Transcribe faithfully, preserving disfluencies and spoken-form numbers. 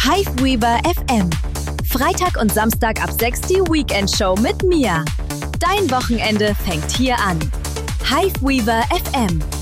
Hiveweaver F M. Freitag und Samstag ab sechs die Weekend Show mit Mia. Dein Wochenende fängt hier an. Hiveweaver F M.